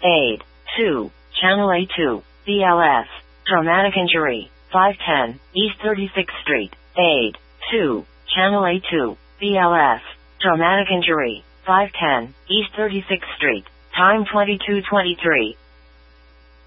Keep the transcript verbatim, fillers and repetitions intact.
Aid. two. Channel A two. B L S. Traumatic injury. five ten. East thirty-sixth Street. Aid. two. Channel A two. B L S. Traumatic injury. five ten. East thirty-sixth Street. Time twenty-two twenty-three.